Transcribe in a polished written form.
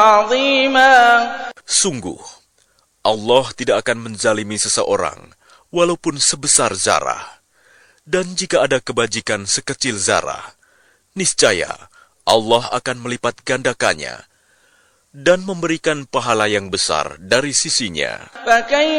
عظيما. Sungguh, Allah tidak akan menzalimi seseorang, walaupun sebesar zarah. Dan jika ada kebajikan sekecil zarah, niscaya Allah akan melipat gandakannya dan memberikan pahala yang besar dari sisinya.